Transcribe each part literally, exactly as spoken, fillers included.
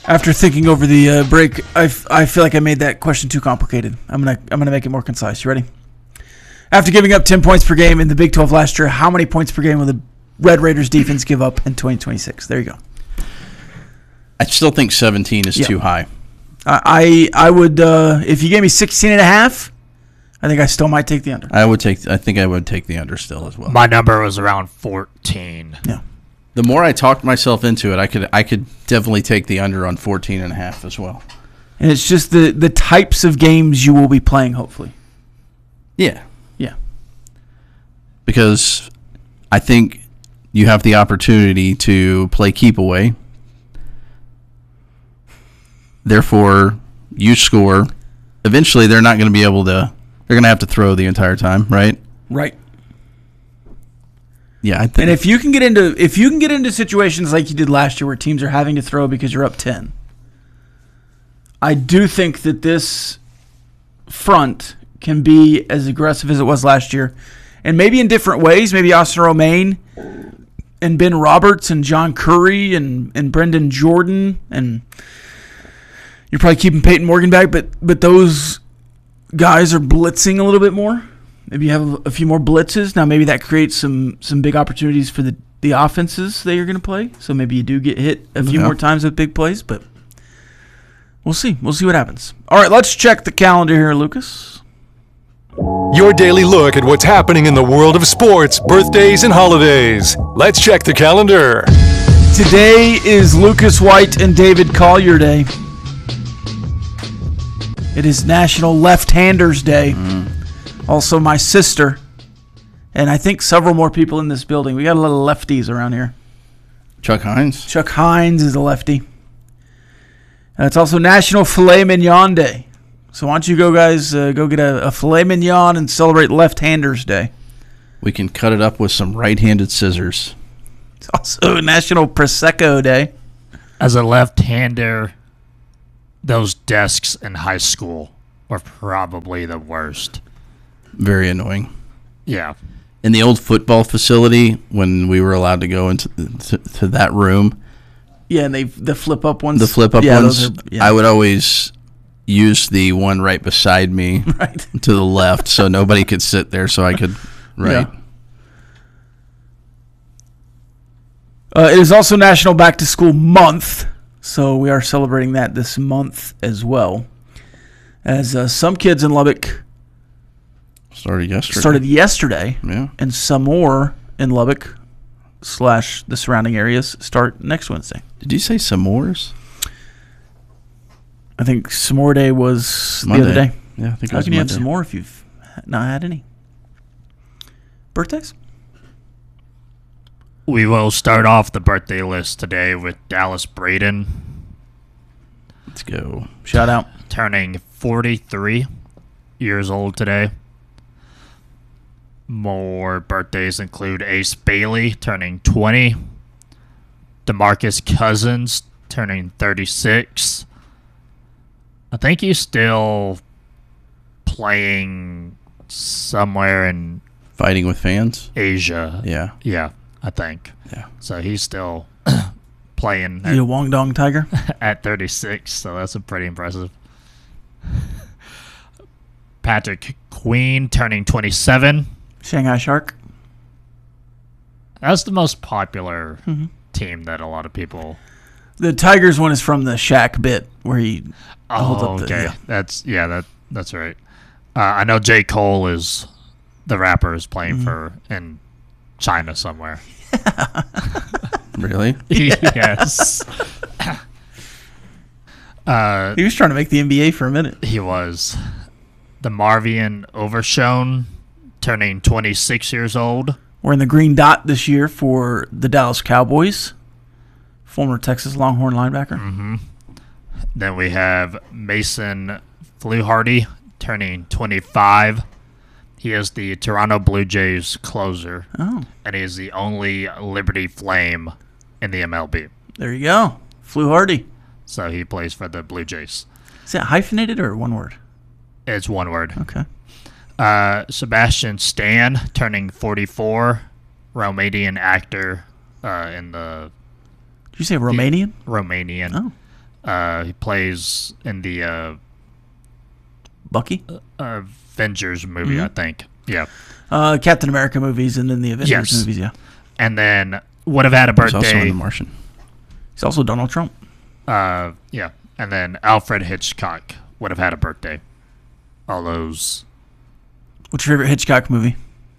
After thinking over the uh, break, I, f- I feel like I made that question too complicated. I'm gonna I'm gonna make it more concise. You ready? After giving up ten points per game in the Big twelve last year, how many points per game will the Red Raiders defense give up in twenty twenty-six? There you go. I still think seventeen is yeah. too high. I I would uh, if you gave me sixteen and a half, I think I still might take the under. I would take. I think I would take the under still as well. My number was around fourteen. Yeah. The more I talked myself into it, I could I could definitely take the under on fourteen and a half as well. And it's just the, the types of games you will be playing, hopefully. Yeah. Yeah. Because I think you have the opportunity to play keep away. Therefore, you score. Eventually, they're not going to be able to – they're going to have to throw the entire time, right? Right. Yeah, I think. And if you can get into if you can get into situations like you did last year where teams are having to throw because you're up ten, I do think that this front can be as aggressive as it was last year, and maybe in different ways. Maybe Austin Romaine and Ben Roberts and John Curry and, and Brendan Jordan, and you're probably keeping Peyton Morgan back, but but those guys are blitzing a little bit more. Maybe you have a few more blitzes. Now maybe that creates some some big opportunities for the, the offenses that you're going to play. So maybe you do get hit a few yeah. more times with big plays, but we'll see. We'll see what happens. All right, let's check the calendar here, Lucas. Your daily look at what's happening in the world of sports, birthdays, and holidays. Let's check the calendar. Today is Lucas White and David Collier Day. It is National Left-Handers Day. Mm. Also, my sister, and I think several more people in this building. We got a lot of lefties around here. Chuck Hines. Chuck Hines is a lefty. And it's also National Filet Mignon Day. So why don't you go, guys, uh, go get a, a filet mignon and celebrate Left-Handers Day. We can cut it up with some right-handed scissors. It's also National Prosecco Day. As a left-hander, those desks in high school were probably the worst. Very annoying. Yeah. In the old football facility, when we were allowed to go into to, to that room. Yeah, and they the flip up ones. The flip up yeah, ones. Are, yeah. I would always use the one right beside me right. to the left, so nobody could sit there, so I could right. Yeah. Uh, it is also National Back to School Month, so we are celebrating that this month as well. As uh, some kids in Lubbock. Started yesterday. Started yesterday. Yeah. And some more in Lubbock slash the surrounding areas start next Wednesday. Did you say s'mores? I think S'more Day was Monday. the other day. Yeah, I think it How was can you Monday. have some more if you've not had any? Birthdays? We will start off the birthday list today with Dallas Braden. Let's go. Shout out. Turning forty-three years old today. More birthdays include Ace Bailey turning twenty. DeMarcus Cousins turning thirty-six. I think he's still playing somewhere in Fighting with fans? Asia. Yeah. Yeah, I think. Yeah. So he's still playing Is he a Wong Dong Tiger? at thirty-six, so that's a pretty impressive. Patrick Queen turning twenty-seven. Shanghai Shark? That's the most popular Mm-hmm. team that a lot of people. The Tigers one is from the Shaq bit where he Oh, holds up the. okay. Yeah. That's yeah. That that's right. Uh, I know J. Cole is the rapper is playing Mm-hmm. for in China somewhere. Really? Yes. uh, He was trying to make the N B A for a minute. he was the Marvian Overshone turning twenty-six years old. We're in the green dot this year for the Dallas Cowboys. Former Texas Longhorn linebacker. Mm-hmm. Then we have Mason Fluharty turning twenty-five. He is the Toronto Blue Jays closer, Oh, and he is the only Liberty Flame in the M L B. there you go. Flew Hardy. So he plays for the Blue Jays. Is that hyphenated or one word? It's one word. Okay. Uh, Sebastian Stan turning forty-four, Romanian actor uh, in the Did you say Romanian? Romanian. Oh. Uh, he plays in the uh, Bucky? Avengers movie, I think. Yeah. Uh, Captain America movies and then the Avengers Yes. movies, yeah. And then would have had a He's also in birthday. The Martian. He's also Donald Trump. Uh, yeah. And then Alfred Hitchcock would have had a birthday. All those. What's your favorite Hitchcock movie?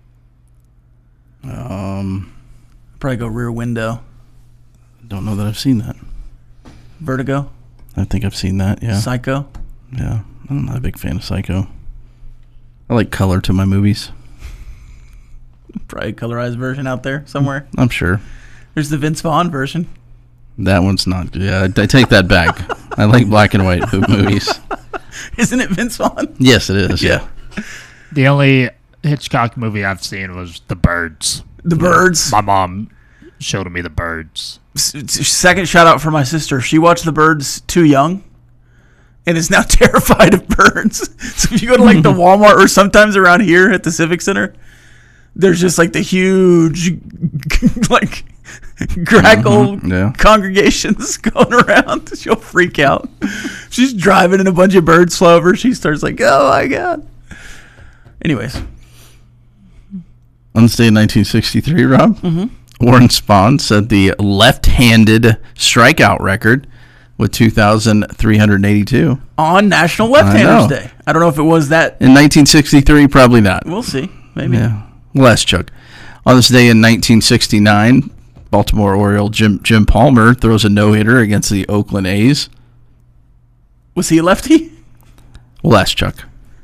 Um, Probably go Rear Window. don't know that I've seen that. Vertigo? I think I've seen that. Yeah, Psycho? yeah. I'm not a big fan of Psycho. I like color to my movies. Probably a colorized version out there somewhere. I'm sure There's the Vince Vaughn version. that one's not. Yeah, I, I take that back. I like black and white movies. Isn't it Vince Vaughn? Yes, it is. Yeah. The only Hitchcock movie I've seen was The Birds. The Birds. My mom showed me The Birds. S- s- Second shout out for my sister. She watched The Birds too young and is now terrified of birds. So if you go to like the Walmart or sometimes around here at the Civic Center, there's just like the huge like grackle Mhm, yeah. congregations going around. She'll freak out. She's driving and a bunch of birds fly over. She starts like, oh my God. Anyways. On this day in nineteen sixty-three, Rob, mm-hmm. Warren Spahn set the left-handed strikeout record with two thousand three hundred eighty-two. On National I Left-Handers know. Day. I don't know if it was that. In nineteen sixty-three, probably not. We'll see. Maybe. Yeah, less Chuck. On this day in nineteen sixty-nine, Baltimore Oriole Jim Jim Palmer throws a no-hitter against the Oakland A's. Was he a lefty? Less Chuck.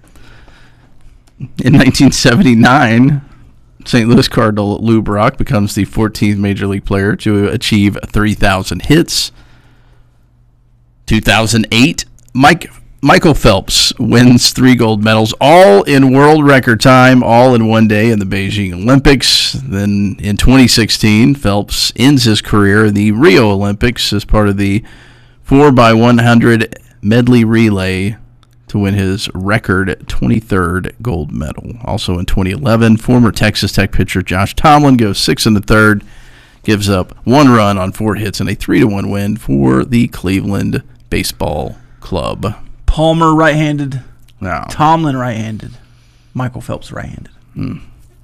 In nineteen seventy-nine, Saint Louis Cardinal Lou Brock becomes the fourteenth Major League player to achieve three thousand hits. two thousand eight, Mike Michael Phelps wins three gold medals, all in world record time, all in one day in the Beijing Olympics. Then in twenty sixteen, Phelps ends his career in the Rio Olympics as part of the four by one hundred medley relay to win his record twenty-third gold medal. Also in twenty eleven, former Texas Tech pitcher Josh Tomlin goes six in the third, gives up one run on four hits and a three to one win for the Cleveland Baseball Club. Palmer right-handed. Now, Tomlin right-handed. Michael Phelps right-handed. Hmm.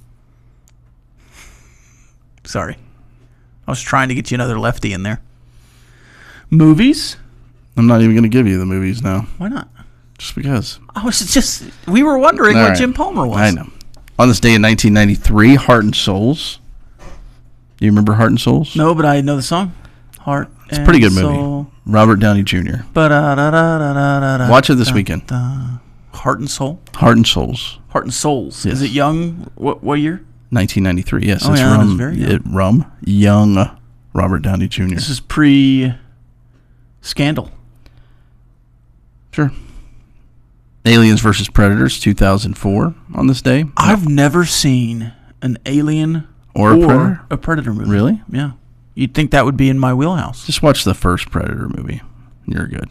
Sorry. I was trying to get you another lefty in there. Movies? I'm not even going to give you the movies now, Why not? just because. I was just, we were wondering All what right. Jim Palmer was. I know. On this day in nineteen ninety-three, Heart and Souls. Do you remember Heart and Souls? No, but I know the song. Heart It's a pretty good movie. Robert Downey Junior. Watch it this weekend. Heart and Soul? Heart and Souls. Heart and Souls. Yes. Is it young? What, what year? nineteen ninety-three. Yes, Oh, it's yeah, that is rum. very young. It, rum. Young Robert Downey Junior This is pre-Scandal. Sure. Aliens versus Predators, two thousand four. On this day, I've never seen an Alien or a Predator. a Predator movie. Really? Yeah. You'd think that would be in my wheelhouse. Just watch the first Predator movie. You're good.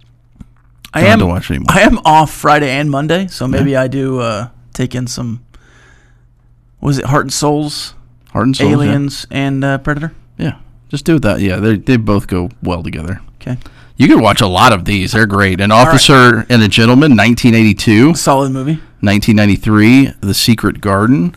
I Don't have am to watch anymore. I am off Friday and Monday, so maybe I do uh, take in some. Was it Heart and Souls, Heart and Souls. yeah. Aliens, and uh, Predator? Yeah, just do that. Yeah, they they both go well together. Okay. You can watch a lot of these. They're great. An Officer and a Gentleman, nineteen eighty-two. Solid movie. nineteen ninety-three, The Secret Garden.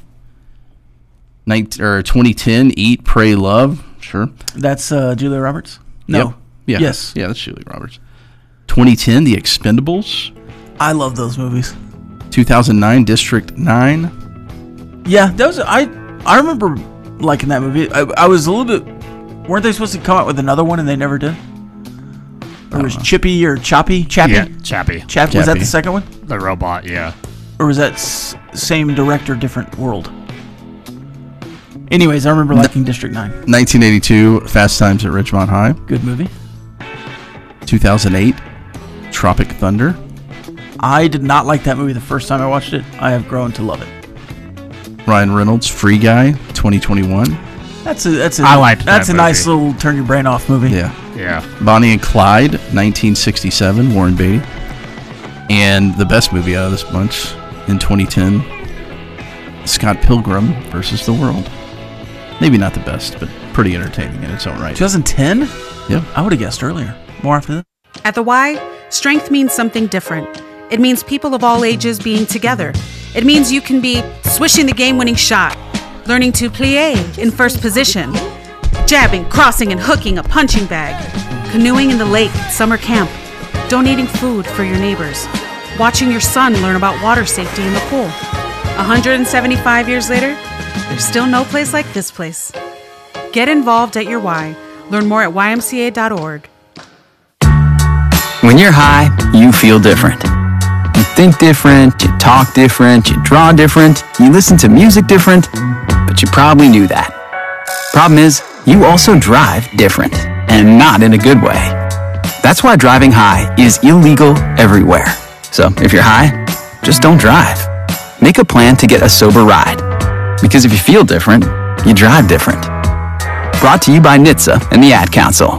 Nin- or twenty ten, Eat, Pray, Love. Sure. That's uh, Julia Roberts. No. Yep. Yeah. Yes. Yeah, that's Julia Roberts. twenty ten, The Expendables. I love those movies. two thousand nine, District nine. Yeah, that was I. I remember liking that movie. I, I was a little bit. Weren't they supposed to come out with another one and they never did? Or was Chippy or Choppy? Chappy? Yeah, Chappie. Chap- was that Chappie. the second one? The robot, yeah. Or was that s- same director, different world? Anyways, I remember liking District nine. nineteen eighty-two, Fast Times at Ridgemont High. Good movie. two thousand eight, Tropic Thunder. I did not like that movie the first time I watched it. I have grown to love it. Ryan Reynolds, Free Guy, twenty twenty-one. That's a that's a I liked that's that a nice movie. little turn your brain off movie. Yeah. Yeah. Bonnie and Clyde, nineteen sixty-seven, Warren Beatty. And the best movie out of this bunch in twenty ten, Scott Pilgrim versus the World. Maybe not the best, but pretty entertaining in its own right. twenty ten? Yep. I would have guessed earlier. More after that. At the Y, strength means something different. It means people of all ages being together. It means you can be swishing the game-winning shot, learning to plie in first position, jabbing, crossing, and hooking a punching bag, canoeing in the lake at summer camp, donating food for your neighbors, watching your son learn about water safety in the pool. one hundred seventy-five years later, there's still no place like this place. Get involved at your Y. Learn more at Y M C A dot org. When you're high, you feel different. You think different, you talk different, you draw different, you listen to music different, but you probably knew that. Problem is, you also drive different, and not in a good way. That's why driving high is illegal everywhere. So if you're high, just don't drive. Make a plan to get a sober ride. Because if you feel different, you drive different. Brought to you by N H T S A and the Ad Council.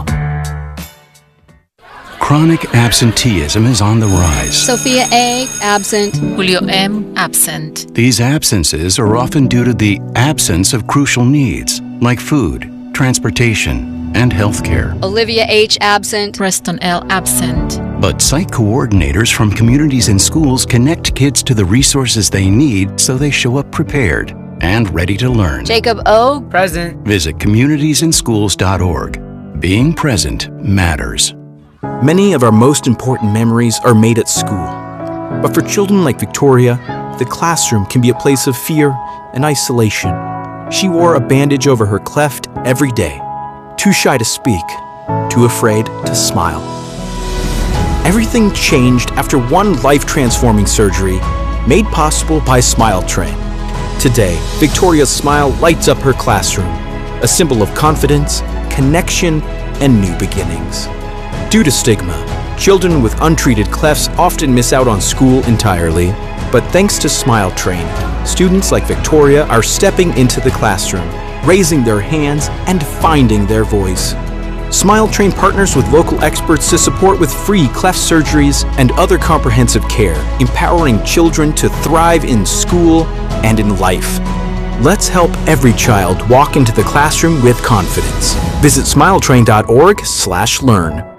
Chronic absenteeism is on the rise. Sophia A. absent. Julio M. absent. These absences are often due to the absence of crucial needs like food, transportation, and health care. Olivia H. absent. Preston L. absent. But site coordinators from communities and schools connect kids to the resources they need so they show up prepared and ready to learn. Jacob O. present. Visit communities in schools dot org. Being present matters. Many of our most important memories are made at school. But for children like Victoria, the classroom can be a place of fear and isolation. She wore a bandage over her cleft every day, too shy to speak, too afraid to smile. Everything changed after one life-transforming surgery made possible by Smile Train. Today, Victoria's smile lights up her classroom, a symbol of confidence, connection, and new beginnings. Due to stigma, children with untreated clefts often miss out on school entirely, but thanks to Smile Train, students like Victoria are stepping into the classroom, raising their hands, and finding their voice. Smile Train partners with local experts to support with free cleft surgeries and other comprehensive care, empowering children to thrive in school and in life. Let's help every child walk into the classroom with confidence. Visit smile train dot org slash learn.